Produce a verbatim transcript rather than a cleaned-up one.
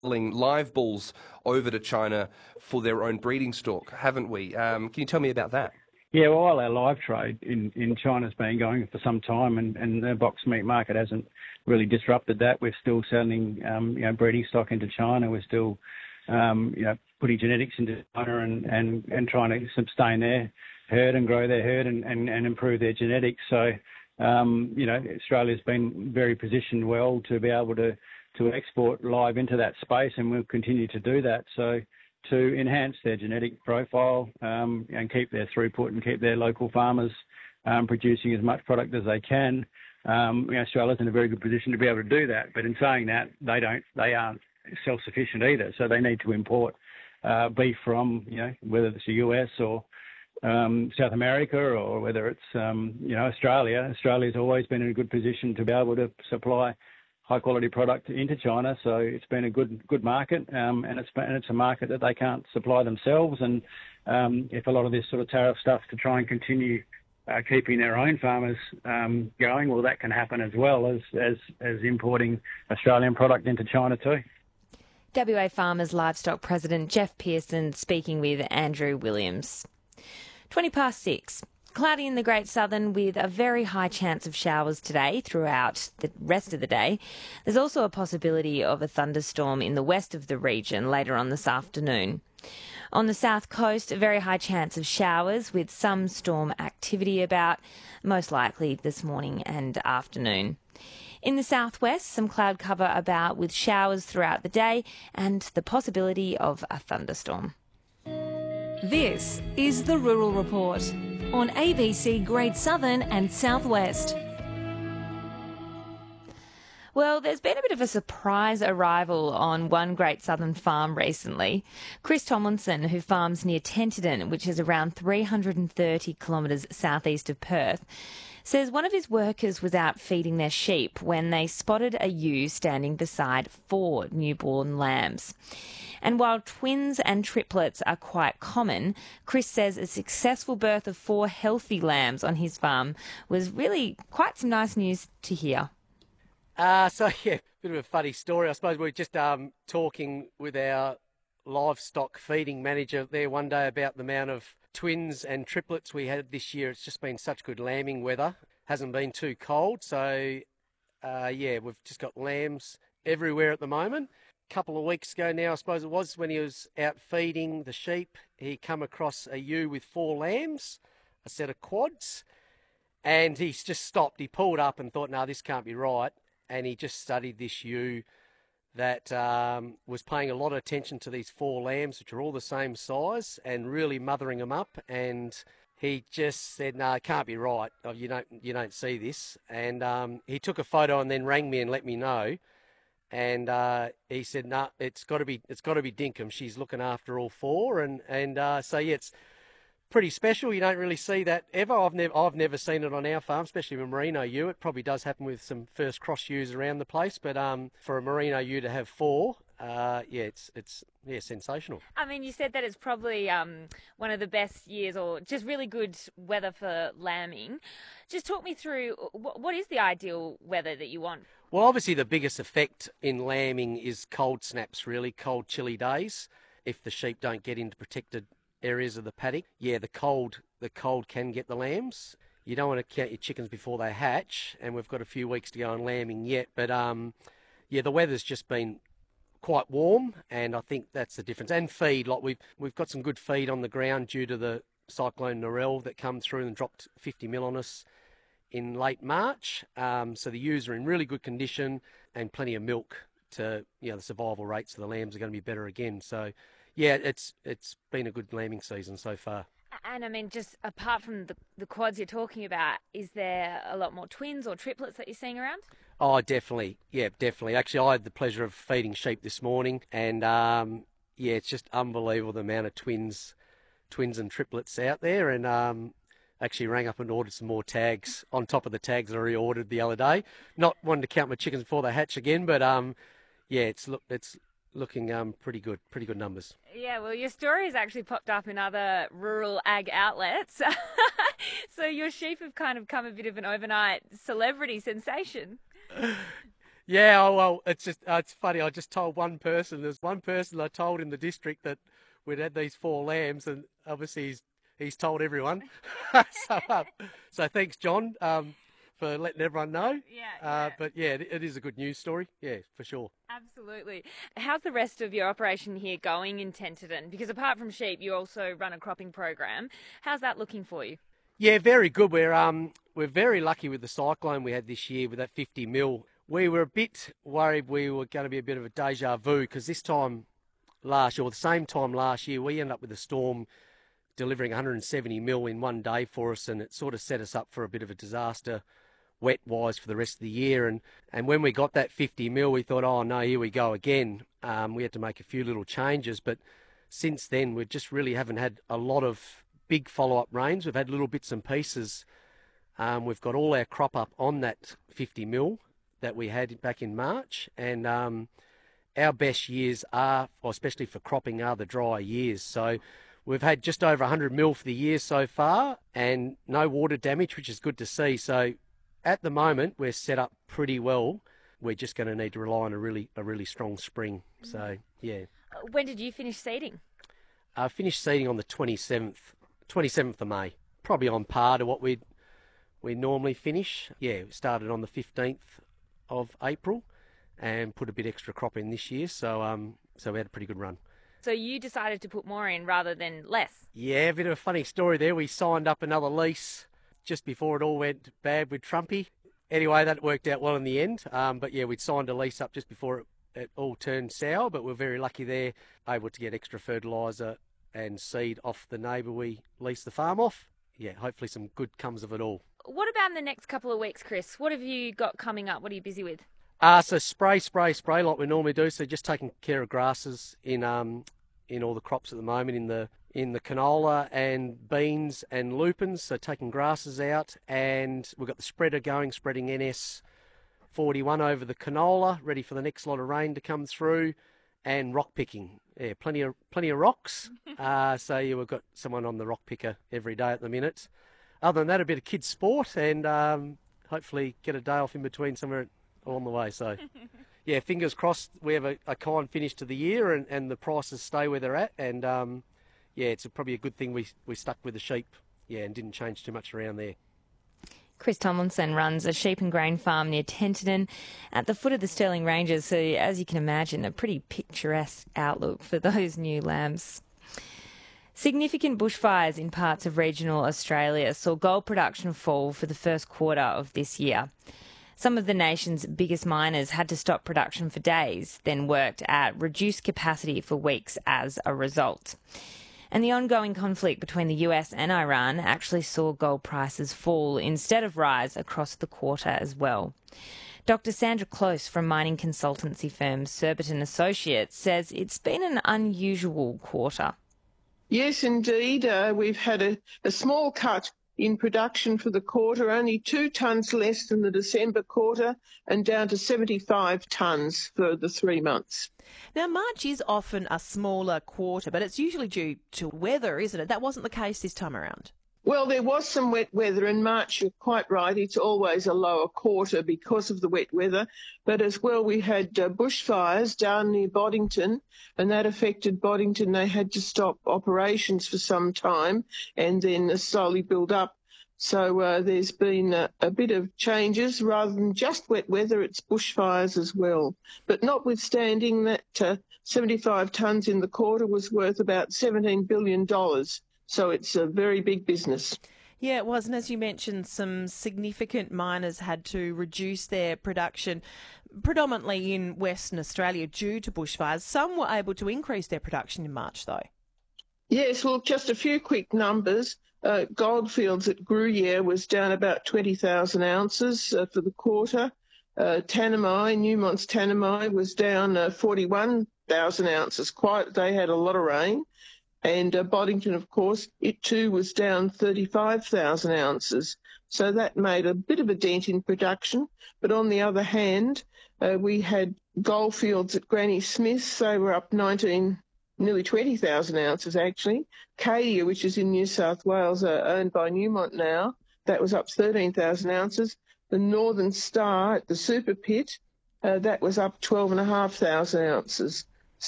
live bulls over to China for their own breeding stock, haven't we? Um, can you tell me about that? Yeah, well, our live trade in, in China's been going for some time, and, and the box meat market hasn't really disrupted that. We're still selling, um, you know, breeding stock into China. We're still, um, you know, putting genetics into China and, and, and trying to sustain their herd and grow their herd and, and, and improve their genetics. So, um, you know, Australia's been very positioned well to be able to, to export live into that space, and we'll continue to do that. So, to enhance their genetic profile um, and keep their throughput and keep their local farmers um, producing as much product as they can. Um, you know, Australia's in a very good position to be able to do that. But in saying that, they don't, they aren't self-sufficient either. So they need to import uh, beef from, you know, whether it's the U S or um, South America or whether it's, um, you know, Australia. Australia's always been in a good position to be able to supply high quality product into China, so it's been a good good market, um, and it's been, and it's a market that they can't supply themselves. And um, if a lot of this sort of tariff stuff to try and continue uh, keeping their own farmers um, going, well, that can happen as well as, as as importing Australian product into China too. W A Farmers Livestock President Jeff Pearson speaking with Andrew Williams. twenty past six. Cloudy in the Great Southern with a very high chance of showers today throughout the rest of the day. There's also a possibility of a thunderstorm in the west of the region later on this afternoon. On the south coast, a very high chance of showers with some storm activity about, most likely this morning and afternoon. In the southwest, some cloud cover about with showers throughout the day and the possibility of a thunderstorm. This is the Rural Report on A B C Great Southern and Southwest. Well, there's been a bit of a surprise arrival on one Great Southern farm recently. Chris Tomlinson, who farms near Tenterden, which is around three hundred thirty kilometres southeast of Perth, says one of his workers was out feeding their sheep when they spotted a ewe standing beside four newborn lambs. And while twins and triplets are quite common, Chris says a successful birth of four healthy lambs on his farm was really quite some nice news to hear. Uh, so, yeah, bit of a funny story. I suppose we were just um, talking with our livestock feeding manager there one day about the amount of twins and triplets we had this year. It's just been such good lambing weather. Hasn't been too cold. So, uh, yeah, we've just got lambs everywhere at the moment. Couple of weeks ago now, I suppose it was, when he was out feeding the sheep, he come across a ewe with four lambs, a set of quads, and he's just stopped. He pulled up and thought, no, this can't be right. And he just studied this ewe that um, was paying a lot of attention to these four lambs, which are all the same size, and really mothering them up. And he just said, no, it can't be right. Oh, you don't, you don't see this. And um, he took a photo and then rang me and let me know. And uh, he said, "No, nah, it's got to be, it's got to be Dinkum. She's looking after all four." And and uh, so yeah, it's pretty special. You don't really see that ever. I've never, I've never seen it on our farm, especially with a merino ewe. It probably does happen with some first cross ewes around the place, but um, for a merino ewe to have four, uh, yeah, it's it's yeah, sensational. I mean, you said that it's probably um, one of the best years, or just really good weather for lambing. Just talk me through what, what is the ideal weather that you want? Well, obviously the biggest effect in lambing is cold snaps, really, cold, chilly days. If the sheep don't get into protected areas of the paddock, yeah, the cold the cold can get the lambs. You don't want to count your chickens before they hatch, and we've got a few weeks to go on lambing yet. But, um, yeah, the weather's just been quite warm, and I think that's the difference. And feed, like we've, we've got some good feed on the ground due to the cyclone Narelle that come through and dropped fifty mil on us in late March, um, so the ewes are in really good condition and plenty of milk to, you know, the survival rates of the lambs are going to be better again. So, yeah, it's it's been a good lambing season so far. And I mean, just apart from the, the quads you're talking about, is there a lot more twins or triplets that you're seeing around? Oh, definitely. Yeah, definitely. Actually, I had the pleasure of feeding sheep this morning, and um, yeah, it's just unbelievable the amount of twins, twins and triplets out there, and um, actually rang up and ordered some more tags on top of the tags I already ordered the other day. Not wanting to count my chickens before they hatch again, but um, yeah, it's look it's looking um pretty good, pretty good numbers. Yeah, well, your story has actually popped up in other rural ag outlets, so your sheep have kind of come a bit of an overnight celebrity sensation. Yeah, oh, well, it's just uh, it's funny. I just told one person. There's one person I told in the district that we'd had these four lambs, and obviously he's he's told everyone. so, um, so thanks, John, um, for letting everyone know. Yeah, Uh, yeah. but yeah, it, it is a good news story. Yeah, for sure. Absolutely. How's the rest of your operation here going in Tenterden? Because apart from sheep, you also run a cropping program. How's that looking for you? Yeah, very good. We're um we're very lucky with the cyclone we had this year with that fifty mil. We were a bit worried we were going to be a bit of a deja vu because this time last year, or the same time last year, we ended up with a storm delivering one hundred seventy mil in one day for us, and it sort of set us up for a bit of a disaster wet-wise for the rest of the year. And, and when we got that fifty mil, we thought, oh no, here we go again. Um, we had to make a few little changes, but since then we just really haven't had a lot of big follow-up rains. We've had little bits and pieces. Um, we've got all our crop up on that fifty mil that we had back in March, and um, our best years are, well, especially for cropping, are the dry years. So we've had just over one hundred mil for the year so far, and no water damage, which is good to see. So at the moment, we're set up pretty well. We're just going to need to rely on a really a really strong spring. So yeah, When did you finish seeding? I uh, finished seeding on the twenty-seventh, twenty-seventh of May, probably on par to what we we normally finish. Yeah, we started on the fifteenth of April and put a bit extra crop in this year. So um, so we had a pretty good run. So you decided to put more in rather than less? Yeah, a bit of a funny story there. We signed up another lease just before it all went bad with Trumpy. Anyway, that worked out well in the end. Um, but yeah, we'd signed a lease up just before it, it all turned sour, but we're very lucky there, able to get extra fertiliser and seed off the neighbour we leased the farm off. Yeah, hopefully some good comes of it all. What about in the next couple of weeks, Chris? What have you got coming up? What are you busy with? Uh, so spray, spray, spray like we normally do. So just taking care of grasses in um in all the crops at the moment, in the in the canola and beans and lupins. So taking grasses out, and we've got the spreader going, spreading N S forty-one over the canola, ready for the next lot of rain to come through, and rock picking. Yeah, plenty of plenty of rocks. uh, so yeah, we've got someone on the rock picker every day at the minute. Other than that, a bit of kids' sport, and um, hopefully get a day off in between somewhere along the way. So, yeah, fingers crossed we have a, a kind finish to the year, and, and the prices stay where they're at. And, um, yeah, it's a, probably a good thing we we stuck with the sheep, yeah, and didn't change too much around there. Chris Tomlinson runs a sheep and grain farm near Tenterden at the foot of the Stirling Ranges. So, as you can imagine, a pretty picturesque outlook for those new lambs. Significant bushfires in parts of regional Australia saw gold production fall for the first quarter of this year. Some of the nation's biggest miners had to stop production for days, then worked at reduced capacity for weeks as a result. And the ongoing conflict between the U S and Iran actually saw gold prices fall instead of rise across the quarter as well. Doctor Sandra Close from mining consultancy firm Surbiton Associates says it's been an unusual quarter. Yes, indeed. Uh, we've had a, a small cut in production for the quarter, only two tonnes less than the December quarter, and down to seventy-five tonnes for the three months. Now, March is often a smaller quarter, but it's usually due to weather, isn't it? That wasn't the case this time around. Well, there was some wet weather in March. You're quite right. It's always a lower quarter because of the wet weather. But as well, we had uh, bushfires down near Boddington, and that affected Boddington. They had to stop operations for some time and then slowly build up. So uh, there's been a, a bit of changes. Rather than just wet weather, it's bushfires as well. But notwithstanding that, uh, seventy-five tonnes in the quarter was worth about seventeen billion dollars. So it's a very big business. Yeah, it was. And as you mentioned, some significant miners had to reduce their production, predominantly in Western Australia due to bushfires. Some were able to increase their production in March, though. Yes, well, just a few quick numbers. Uh, Goldfields at Gruyere was down about twenty thousand ounces uh, for the quarter. Uh, Tanami, Newmont's Tanami, was down uh, forty-one thousand ounces. Quite, they had a lot of rain. And uh, Boddington, of course, it too was down thirty-five thousand ounces. So that made a bit of a dent in production. But on the other hand, uh, we had Goldfields at Granny Smith's. They were up nineteen, nearly twenty thousand ounces actually. Cadia, which is in New South Wales, uh, owned by Newmont now, that was up thirteen thousand ounces. The Northern Star at the Super Pit uh, that was up twelve thousand five hundred ounces.